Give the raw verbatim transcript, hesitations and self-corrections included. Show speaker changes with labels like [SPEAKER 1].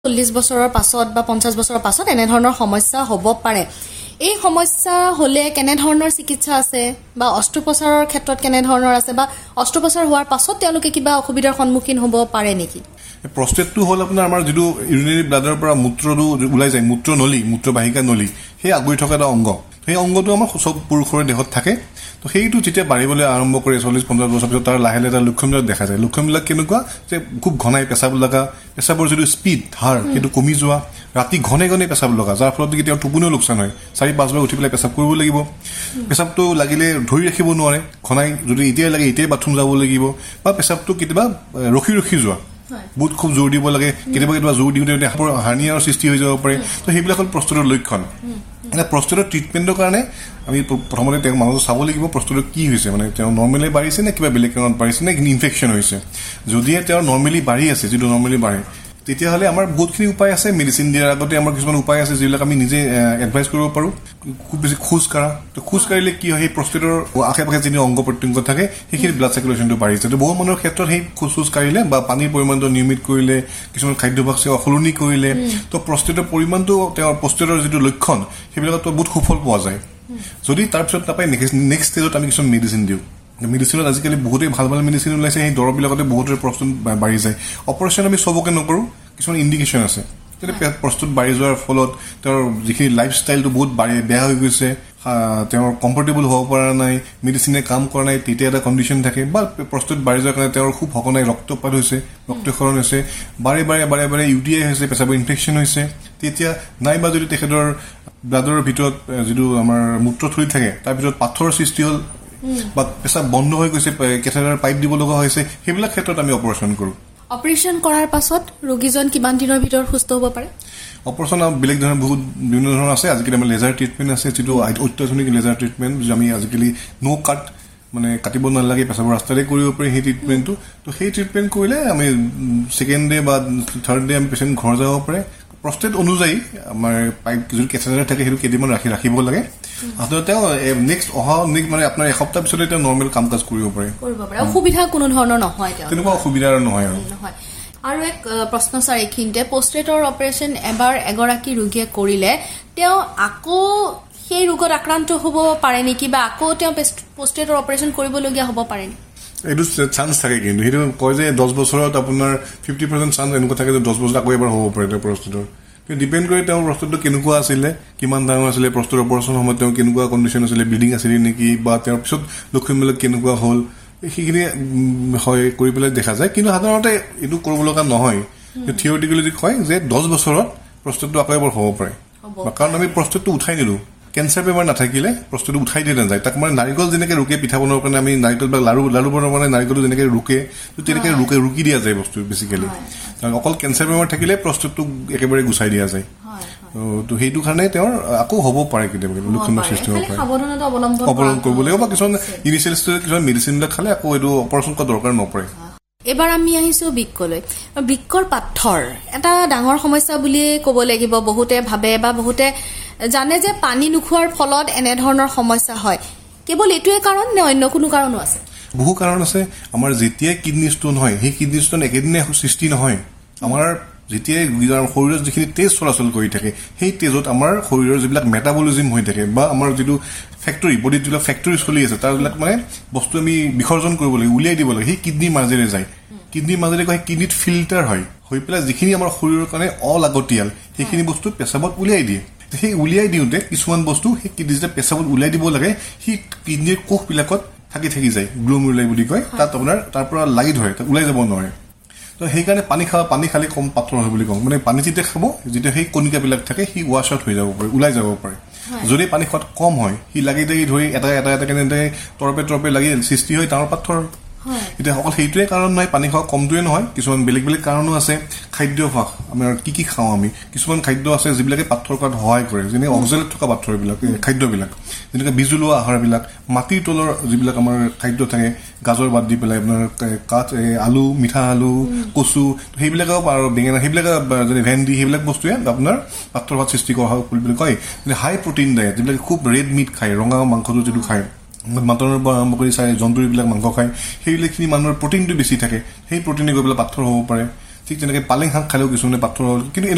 [SPEAKER 1] চল্লিশ বছৰৰ পাছত বা পঞ্চাশ বছৰৰ পাছত এনে ধৰণৰ সমস্যা হ'ব পাৰে এই সমস্যা হলে কেনে ধৰণৰ চিকিৎসা আছে বা অস্ত্ৰোপচাৰৰ ক্ষেত্ৰত কেনে ধৰণৰ আছে বা অস্ত্ৰোপচাৰ হোৱাৰ পাছত তেওঁলোকে কিবা অসুবিধাৰ সন্মুখীন হ'ব পাৰে নেকি
[SPEAKER 2] প্ৰস্টেটটো হল আপোনাৰ আমাৰ যেটো ইউৰিনাৰী ব্লাডৰ পৰা মূত্ৰটো ওলাই যায় মূত্ৰনলী মূত্ৰবাহিকা নলী সেই আগৰি থকা এটা অংগ সেই অংগটো আমাৰ সব পুৰুষৰ দেহত থাকে তো সেইটো যেতিয়া বাঢ়িবলৈ আৰম্ভ কৰে চল্লিশ পঞ্চাশ বছৰ পিছত তাৰ লাহে লাহে লক্ষণবিলাক দেখা যায় লক্ষণবিলাক কেনেকুৱা যে খুব ঘনাই পেচাব লগা পেচাবৰ যিটো স্পীড ধাৰ সেইটো কমি যোৱা ৰাতি ঘনে ঘনে পেচাব লগা যাৰ ফলত কেতিয়াও টোপনিও লোকচান হয় চাৰি পাঁচ বাৰ উঠি পেলাই পেচাব কৰিব লাগিব পেচাবটো লাগিলে ধৰি ৰাখিব নোৱাৰে ঘনাই যদি এতিয়াই লাগে এতিয়াই বাথৰুম যাব লাগিব বা পেচাবটো কেতিয়াবা ৰখি ৰখি যোৱা বহুত খুব জোৰ দিব লাগে কেতিয়াবা কেতিয়াবা জোৰ দিওঁতে হাৰ্নিয়াৰ সৃষ্টি হৈ যাব পাৰে তো সেইবিলাক হ'ল প্ৰস্তুতৰ লক্ষণ মানে প্ৰস্তুতৰ ট্ৰিটমেণ্টৰ কাৰণে আমি প্ৰথমতে তেওঁ মানুহটো চাব লাগিব প্ৰস্তুতৰ কি হৈছে মানে তেওঁ নৰ্মেলি বাঢ়িছে নে কিবা বেলেগ কাৰণত বাঢ়িছে নে ইনফেকশ্যন হৈছে যদিহে তেওঁ নৰ্মেলি বাঢ়ি আছে যিটো নৰ্মেলি বাঢ়ে তেতিয়াহ'লে আমাৰ বহুতখিনি উপায় আছে মেডিচিন দিয়াৰ আগতে আমাৰ কিছুমান উপায় আছে যিবিলাক আমি নিজে এডভাইচ কৰিব পাৰোঁ খুব বেছি খোজ কাঢ়া তো খোজ কাঢ়িলে কি হয় সেই প্ৰস্তুতৰ আশে পাশে যিখিনি অংগ প্ৰত্যংগ থাকে সেইখিনি ব্লাড চাৰ্কুলেশ্যনটো বাঢ়িছে তো বহু মানুহৰ ক্ষেত্ৰত সেই খোজ খোজ কাঢ়িলে বা পানীৰ পৰিমাণটো নিয়মিত কৰিলে কিছুমান খাদ্যাভ্যাস সলনি কৰিলে তো প্ৰস্তুতৰ পৰিমাণটো তেওঁৰ প্ৰস্তুতৰ যিটো লক্ষণ সেইবিলাকতো বহুত সুফল পোৱা যায় যদি তাৰপিছত নাপায় নেক্সট ষ্টেজত আমি কিছুমান মেডিচিন দিওঁ মেডিচিনত আজিকালি বহুতেই ভাল ভাল মেডিচিন ওলাইছে সেই দৰৱবিলাকতে বহুতেই প্ৰস্তুত বাঢ়ি যায় অপাৰেশ্যন আমি চবকে নকৰোঁ কিছুমান ইণ্ডিকেশ্যন আছে তেতিয়া প্ৰস্তুত বাঢ়ি যোৱাৰ ফলত তেওঁৰ যিখিনি লাইফষ্টাইলটো বহুত বাঢ়ি বেয়া হৈ গৈছে তেওঁৰ কমফৰ্টেবল হ'ব পৰা নাই মেডিচিনে কাম কৰা নাই তেতিয়া এটা কণ্ডিশ্যন থাকে বা প্ৰস্তুত বাঢ়ি যোৱাৰ কাৰণে তেওঁৰ খুব সঘনাই ৰক্তপাত হৈছে ৰক্তক্ষৰণ হৈছে বাৰে বাৰে বাৰে বাৰে ইউ টি আই হৈছে পেচাবৰ ইনফেকশ্যন হৈছে তেতিয়া নাইবা যদি তেখেতৰ ব্লাডৰ ভিতৰত যিটো আমাৰ মূত্ৰথলি থাকে তাৰ ভিতৰত পাথৰ সৃষ্টি হ'ল বা পেচাব বন্ধ হৈ গৈছে কেথেটাৰ পাইপ দিব লগা হৈছে সেইবিলাক ক্ষেত্ৰত আমি অপাৰেশ্যন কৰোঁ
[SPEAKER 1] অপাৰেশ্যন কৰাৰ পাছত ৰোগীজন কিমান দিনৰ ভিতৰত সুস্থ হ'ব পাৰে
[SPEAKER 2] অপাৰেশ্যন বেলেগ ধৰণৰ বহুত বিভিন্ন ধৰণৰ আছে আজিকালি আমাৰ লেজাৰ ট্ৰিটমেণ্ট আছে যিটো অত্যাধুনিক লেজাৰ ট্ৰিটমেণ্ট আমি আজিকালি ন' কাট মানে কাটিব নালাগে পেচাবৰ ৰাস্তাতে কৰিব পাৰি সেই ট্ৰিটমেণ্টটো তো সেই ট্ৰিটমেণ্ট কৰিলে আমি ছেকেণ্ড ডে বা থাৰ্ড ডে আমি পেচেণ্ট ঘৰ যাব পাৰে প্ৰস্টেট অনুযায়ী আমাৰ পাইপ যিটো কেথেটাৰ থাকে সেইটো কেইদিনমান ৰাখি ৰাখিব লাগে আচলতে তেওঁ নেক্সট অহা মানে আপোনাৰ এসপ্তাহ পিছতে তেওঁ নৰ্মেল কাম কাজ কৰিব পাৰে
[SPEAKER 1] অসুবিধা কোনো ধৰণৰ নহয়
[SPEAKER 2] তেনেকুৱা অসুবিধা নহয় আৰু
[SPEAKER 1] আৰু এক প্ৰশ্ন ছাৰ এইখিনিতে প্ৰস্টেটৰ অপাৰেশ্যন এবাৰ এগৰাকী ৰোগীয়ে কৰিলে তেওঁ আকৌ সেই ৰোগত আক্ৰান্ত হ'ব পাৰে নেকি বা আকৌ তেওঁ প্ৰস্টেটৰ অপাৰেশ্যন কৰিবলগীয়া হ'ব পাৰে নেকি
[SPEAKER 2] এইটো চান্স থাকে কিন্তু সেইটো কয় যে দহ বছৰত আপোনাৰ ফিফটি পাৰ্চেণ্ট চান্স এনেকুৱা থাকে যে দহ বছৰত আকৌ এবাৰ হ'ব পাৰে তেওঁ প্ৰস্তুতৰ কিন্তু ডিপেণ্ড কৰি তেওঁৰ প্ৰস্তুতটো কেনেকুৱা আছিলে কিমান ডাঙৰ আছিলে প্ৰস্তুত অপাৰেশ্যন সময়ত তেওঁ কেনেকুৱা কণ্ডিশ্যন আছিলে ব্লিডিং আছিলে নেকি বা তেওঁৰ পিছত লক্ষণবিলাক কেনেকুৱা হ'ল সেইখিনি হয় কৰি পেলাই দেখা যায় কিন্তু সাধাৰণতে এইটো কৰিব লগা নহয় থিয়ৰিটিকেলি কয় যে দহ বছৰত প্ৰস্তুতটো আকৌ এবাৰ হ'ব পাৰে কাৰণ আমি প্ৰস্তুতটো উঠাই নিদিওঁ কেঞ্চাৰ বেমাৰ নাথাকিলে প্ৰস্তুতটো উঠাই দিয়া নাযায় তাক মানে নাৰিকল যেনেকৈ ৰুকে পিঠা বনোৱাৰ কাৰণে আমি নাৰিকল বা লাৰু লাৰু বনোৱাৰ কাৰণে নাৰিকলটো যেনেকৈ ৰুকে তেনেকৈ ৰুকে ৰুকি দিয়া যায় বস্তু বেছিকেলি অকল কেঞ্চাৰ বেমাৰ থাকিলে প্ৰস্তুতটো একেবাৰে গুচাই দিয়া যায় তো সেইটো কাৰণে তেওঁৰ আকৌ হ'ব পাৰে কেতিয়াবা লক্ষণৰ সৃষ্টি হ'ব পাৰে অৱলম্বন কৰিব লাগিব বা কিছুমান ইনিচিয়েল ষ্টেজত কিছুমান মেডিচিনবিলাক খালে আকৌ এইটো অপাৰেশ্যন কৰা দৰকাৰ নপৰে
[SPEAKER 1] এবাৰ আমি আহিছো বৃক্কলৈ বৃক্কৰ পাথৰ এটা ডাঙৰ সমস্যা বুলিয়ে ক'ব লাগিব বহুতে ভাবে বা বহুতে জানে যে পানী নোখোৱাৰ ফলত এনে ধৰণৰ সমস্যা হয় কেৱল এইটোৱে কাৰণ নে অন্য কোনো কাৰণো আছে
[SPEAKER 2] বহু কাৰণ আছে আমাৰ যেতিয়াই কিডনী ষ্টোন হয় সেই কিডনী ষ্টোন একেদিনে সৃষ্টি নহয় আমাৰ যেতিয়াই শৰীৰত যিখিনি তেজ চলাচল কৰি থাকে সেই তেজত আমাৰ শৰীৰৰ যিবিলাক মেটাবলিজিম হৈ থাকে বা আমাৰ যিটো ফেক্টৰী বডিত যিবিলাক ফেক্টৰী চলি আছে তাৰবিলাক মানে বস্তু আমি বিসৰ্জন কৰিব লাগে উলিয়াই দিব লাগে সেই কিডনীৰ মাজেৰে যায় কিডনীৰ মাজেৰে গৈ কিডনীত ফিল্টাৰ হয় হৈ পেলাই যিখিনি আমাৰ শৰীৰৰ কাৰণে অলাগতিয়াল সেইখিনি বস্তু পেচাবত উলিয়াই দিয়ে সেই উলিয়াই দিওঁতে কিছুমান বস্তু সেই কিডনী যেতিয়া পেচাবত উলিয়াই দিব লাগে সেই কিডনীৰ কোষবিলাকত থাকি থাকি যায় গ্ল'মেৰুলাই বুলি কয় তাত আপোনাৰ তাৰ পৰা লাগি ধৰে তাত ওলাই যাব নোৱাৰে তো সেইকাৰণে পানী খাব পানী খালে কম পাথৰ হয় বুলি কওঁ মানে পানী যেতিয়া খাব যেতিয়া সেই কণিকাবিলাক থাকে সি ৱাশ্ব আউট হৈ যাব পাৰে ওলাই যাব পাৰে যদি পানী খোৱাত কম হয় সি লাগি লাগি ধৰি এটা এটা এটা কেনেদৰে তৰপে তৰপে লাগি সৃষ্টি হয় তাৰ পাথৰ এতিয়া অকল সেইটোৱে কাৰণ নহয় পানী খোৱা কমটোৱে নহয় কিছুমান বেলেগ বেলেগ কাৰণো আছে খাদ্যাভ্যাস আমাৰ কি কি খাওঁ আমি কিছুমান খাদ্য আছে যিবিলাকে পাথৰ কৰাত সহায় কৰে যেনে অক্সেলত থকা পাথৰবিলাক খাদ্যবিলাক যেনেকৈ বীজলোৱা আহাৰবিলাক মাটিৰ তলৰ যিবিলাক আমাৰ খাদ্য থাকে গাজৰ বাদ দি পেলাই আপোনাৰ কাঠ আলু মিঠা আলু কচু সেইবিলাকেও আৰু বেঙেনা সেইবিলাক যেনে ভেন্দি সেইবিলাক বস্তুৱে আপোনাৰ পাথৰ হোৱাত সৃষ্টি কৰা হয় বুলি কয় হাই প্ৰটিন ডায়েট যিবিলাক খুব ৰেড মিট খায় ৰঙা মাংসটো যিটো খায় মাটনৰ পৰা আৰম্ভ কৰি চাই জন্তুবিলাক মাংস খায় সেইবিলাকখিনি মানুহৰ প্ৰটিনটো বেছি থাকে সেই প্ৰটিনে গৈ পেলাই পাথৰ হ'ব পাৰে ঠিক তেনেকৈ পালেং শাক খালেও কিছুমানে পাথৰ হ'ল কিন্তু